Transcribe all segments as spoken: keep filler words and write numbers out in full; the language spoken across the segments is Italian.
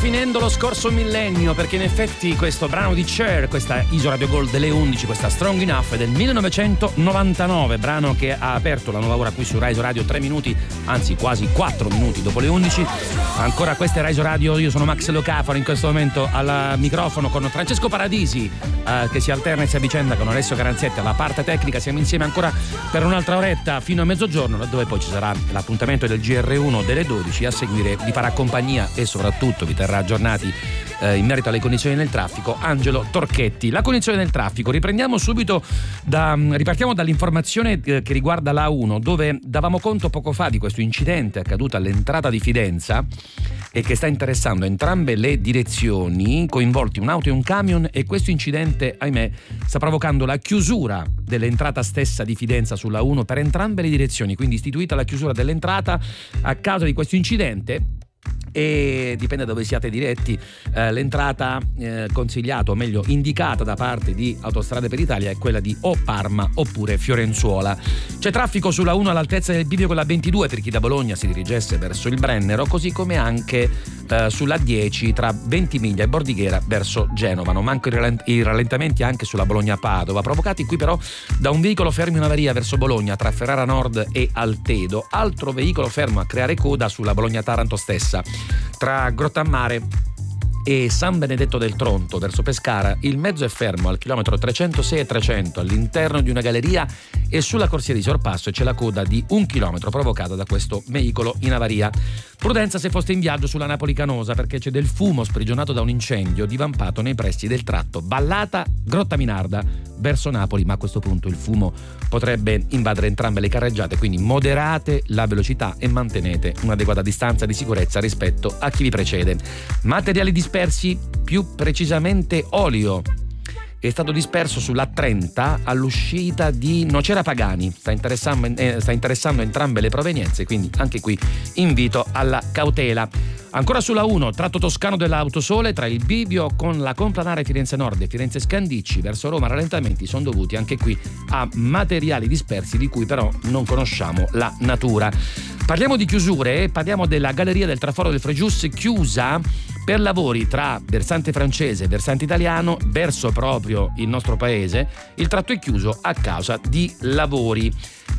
finendo lo scorso millennio, perché in effetti questo brano di Cher, questa Isoradio Gold delle undici, questa Strong Enough è del millenovecentonovantanove, brano che ha aperto la nuova ora qui su Rai Radio, tre minuti, anzi quasi quattro minuti dopo le undici. Ancora questa è Rai Radio, io sono Max Locafaro, in questo momento al microfono con Francesco Paradisi eh, che si alterna e si avvicenda con Alessio Caranzetti alla parte tecnica. Siamo insieme ancora per un'altra oretta fino a mezzogiorno, dove poi ci sarà l'appuntamento del G R uno delle dodici. A seguire vi farà compagnia e soprattutto vi terrà aggiornati eh, in merito alle condizioni del traffico Angelo Torchetti. La condizione del traffico, riprendiamo subito da, ripartiamo dall'informazione eh, che riguarda la A uno, dove davamo conto poco fa di questo incidente accaduto all'entrata di Fidenza e che sta interessando entrambe le direzioni, coinvolti un'auto e un camion, e questo incidente, ahimè, sta provocando la chiusura dell'entrata stessa di Fidenza sulla A uno per entrambe le direzioni, quindi istituita la chiusura dell'entrata a causa di questo incidente. E dipende da dove siate diretti, eh, l'entrata eh, consigliata, o meglio indicata da parte di Autostrade per l'Italia, è quella di o Parma oppure Fiorenzuola. C'è traffico sulla uno all'altezza del bivio con la ventidue per chi da Bologna si dirigesse verso il Brennero, così come anche eh, sulla dieci tra Ventimiglia e Bordighera verso Genova. Non mancano i rallentamenti anche sulla Bologna-Padova, provocati qui però da un veicolo fermo in avaria verso Bologna tra Ferrara Nord e Altedo, altro veicolo fermo a creare coda sulla Bologna-Taranto stessa. Tra Grottammare e San Benedetto del Tronto verso Pescara il mezzo è fermo al chilometro trecentosei e trecento all'interno di una galleria, e sulla corsia di sorpasso c'è la coda di un chilometro provocata da questo veicolo in avaria. Prudenza se foste in viaggio sulla Napoli Canosa, perché c'è del fumo sprigionato da un incendio divampato nei pressi del tratto Ballata Grottaminarda verso Napoli, ma a questo punto il fumo potrebbe invadere entrambe le carreggiate, quindi moderate la velocità e mantenete un'adeguata distanza di sicurezza rispetto a chi vi precede. Materiali dispersi, più precisamente olio, è stato disperso sulla trenta all'uscita di Nocera Pagani, sta interessando, eh, sta interessando entrambe le provenienze, quindi anche qui invito alla cautela. Ancora sulla uno, tratto toscano dell'Autosole tra il bivio con la complanare Firenze Nord e Firenze Scandicci verso Roma, rallentamenti sono dovuti anche qui a materiali dispersi di cui però non conosciamo la natura. Parliamo di chiusure, parliamo della galleria del traforo del Frejus chiusa per lavori tra versante francese e versante italiano verso proprio il nostro paese. Il tratto è chiuso a causa di lavori.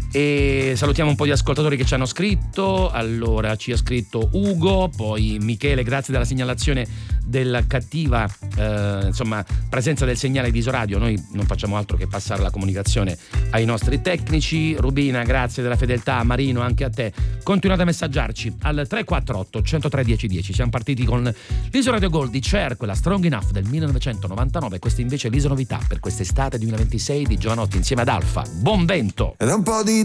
E salutiamo un po' di ascoltatori che ci hanno scritto. Allora ci ha scritto Ugo, poi Michele, grazie della segnalazione della cattiva eh, insomma presenza del segnale di Isoradio, noi non facciamo altro che passare la comunicazione ai nostri tecnici. Rubina, grazie della fedeltà. Marino, anche a te, continuate a messaggiarci al tre quattro otto, uno zero tre, uno zero uno zero. Siamo partiti con l'Isoradio Gold di Cher, quella Strong Enough del millenovecentonovantanove, questa invece è l'Isonovità per quest'estate duemilaventisei di Giovanotti insieme ad Alfa. Buon vento! Ed un po' di